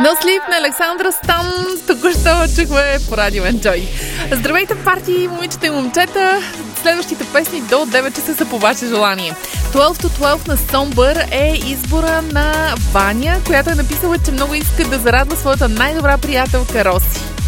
No Sleep на Александра Стан току-що чухме по Радио Enjoy. Здравейте, парти, момичета и момчета! Следващите песни до 9 часа са по ваше желание. 12 to 12 на Somber е избора на Ваня, която е написала, че много иска да зарадва своята най-добра приятелка Роси.